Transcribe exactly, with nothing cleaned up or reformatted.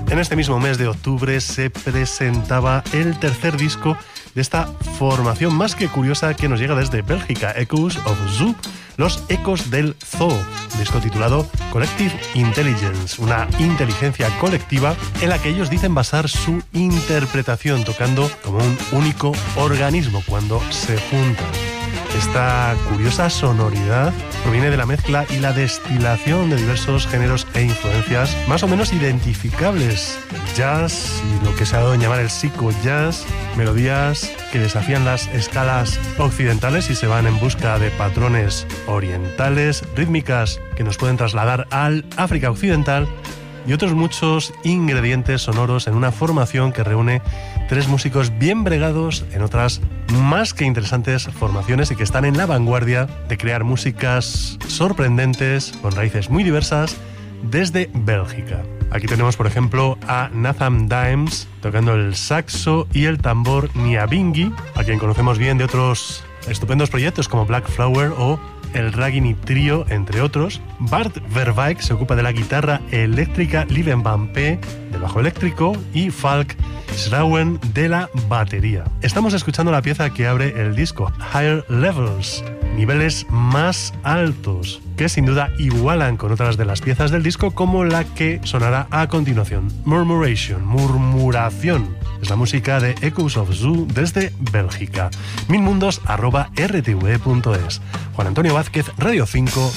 En este mismo mes de octubre se presentaba el tercer disco de esta formación más que curiosa que nos llega desde Bélgica, Echoes of Zoo, los ecos del zoo, disco titulado Collective Intelligence, una inteligencia colectiva en la que ellos dicen basar su interpretación tocando como un único organismo cuando se juntan. Esta curiosa sonoridad proviene de la mezcla y la destilación de diversos géneros e influencias más o menos identificables. Jazz y lo que se ha dado en llamar el psico-jazz, melodías que desafían las escalas occidentales y se van en busca de patrones orientales, rítmicas que nos pueden trasladar al África occidental y otros muchos ingredientes sonoros en una formación que reúne tres músicos bien bregados en otras más que interesantes formaciones y que están en la vanguardia de crear músicas sorprendentes con raíces muy diversas desde Bélgica. Aquí tenemos, por ejemplo, a Nathan Dimes tocando el saxo y el tambor Nyabinghi, a quien conocemos bien de otros estupendos proyectos como Black Flower o el Ragini Trio, entre otros. Bart Verwijk se ocupa de la guitarra eléctrica, Lieven Van P del bajo eléctrico y Falk Schrauen de la batería. Estamos escuchando la pieza que abre el disco, Higher Levels, niveles más altos, que sin duda igualan con otras de las piezas del disco, como la que sonará a continuación, Murmuration, murmuración. Es la música de Echoes of Zoo desde Bélgica. Minmundos arroba r t v punto es. Juan Antonio Vázquez, Radio cinco,